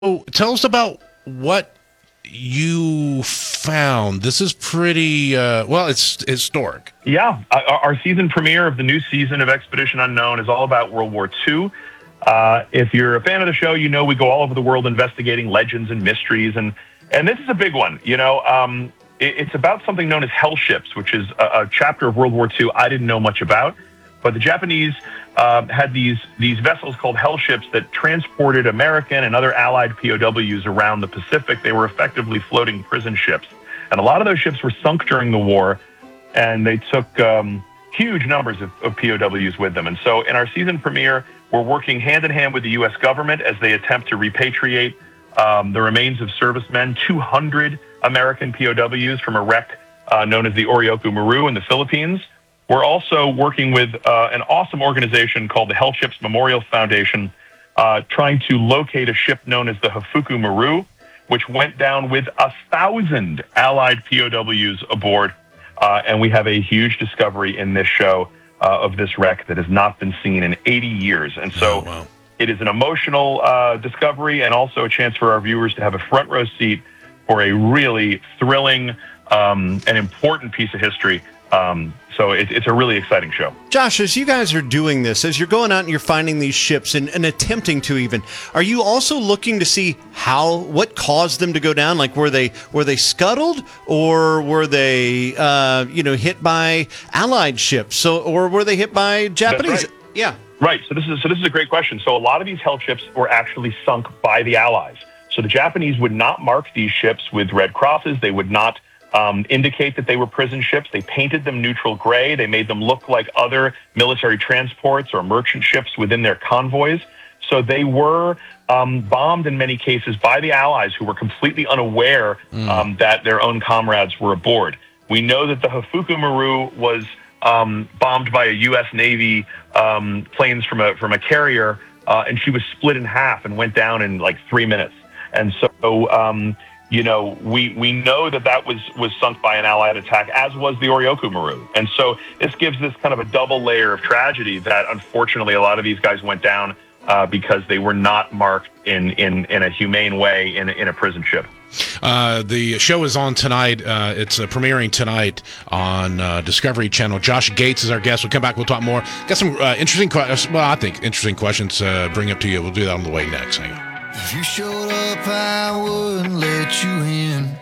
tell us about what you found. This is pretty, it's historic. Yeah, our season premiere of the new season of Expedition Unknown is all about World War II. If you're a fan of the show, you know we go all over the world investigating legends and mysteries, and this is a big one. It's about something known as hell ships, which is a chapter of World War II I didn't know much about. But the Japanese had these vessels called hell ships that transported American and other Allied POWs around the Pacific. They were effectively floating prison ships. And a lot of those ships were sunk during the war, and they took huge numbers of POWs with them. And so in our season premiere, we're working hand in hand with the U.S. government as they attempt to repatriate the remains of servicemen, 200 American POWs from a wreck known as the Oryoku Maru in the Philippines. We're also working with an awesome organization called the Hell Ships Memorial Foundation, trying to locate a ship known as the Hafuku Maru, which went down with 1,000 Allied POWs aboard. And we have a huge discovery in this show of this wreck that has not been seen in 80 years. And so It is an emotional discovery and also a chance for our viewers to have a front row seat for a really thrilling and important piece of history. So it's a really exciting show. Josh, as you guys are doing this, as you're going out and you're finding these ships and attempting to even, are you also looking to see what caused them to go down? Like, were they scuttled, or were they, hit by Allied ships? or were they hit by Japanese? That's right. Yeah. Right. So this is a great question. So a lot of these hell ships were actually sunk by the Allies. So the Japanese would not mark these ships with red crosses. They would not indicate that they were prison ships. They painted them neutral gray. They made them look like other military transports or merchant ships within their convoys. So they were bombed in many cases by the Allies, who were completely unaware that their own comrades were aboard. We know that the Hafuku Maru was bombed by a U.S. Navy planes from a carrier, and she was split in half and went down in like 3 minutes. And so we know that was sunk by an Allied attack, as was the Oryoku Maru. And so this gives this kind of a double layer of tragedy that unfortunately a lot of these guys went down because they were not marked in a humane way in a prison ship. The show is on tonight. It's premiering tonight on Discovery Channel. Josh Gates is our guest. We'll come back. We'll talk more. Got some interesting questions to bring up to you. We'll do that on the way next. Hang on. If you showed up, I wouldn't let you in.